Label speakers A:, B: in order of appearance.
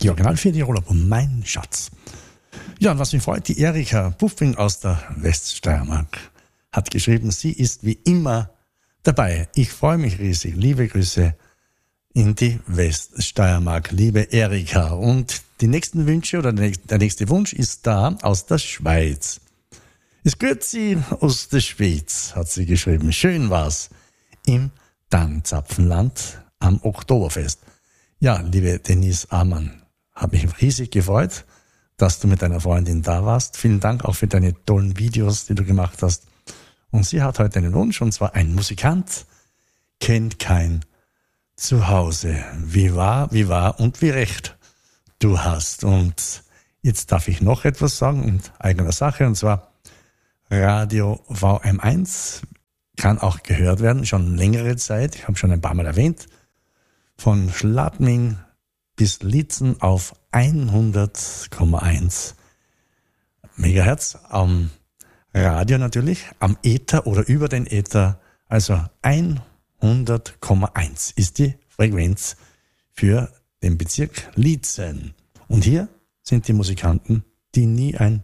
A: Die Original 4 Tiroler, mein Schatz. Ja, und was mich freut, die Erika Buffing aus der Weststeiermark hat geschrieben, sie ist wie immer dabei. Ich freue mich riesig. Liebe Grüße in die Weststeiermark, liebe Erika. Und die nächsten Wünsche oder der nächste Wunsch ist da aus der Schweiz. Es grüßt sie aus der Schweiz, hat sie geschrieben. Schön war's im Tannzapfenland am Oktoberfest. Ja, liebe Denise Amann, habe mich riesig gefreut, dass du mit deiner Freundin da warst. Vielen Dank auch für deine tollen Videos, die du gemacht hast. Und sie hat heute einen Wunsch, und zwar: ein Musikant kennt kein Zuhause. Wie wahr und wie recht du hast. Und jetzt darf ich noch etwas sagen in eigener Sache, und zwar Radio VM1 kann auch gehört werden, schon längere Zeit. Ich habe schon ein paar Mal erwähnt. Von Schladming bis Liezen auf 100,1 Megahertz. Am Radio natürlich, am Äther oder über den Äther. Also 100,1 ist die Frequenz für den Bezirk Liezen. Und hier sind die Musikanten, die nie ein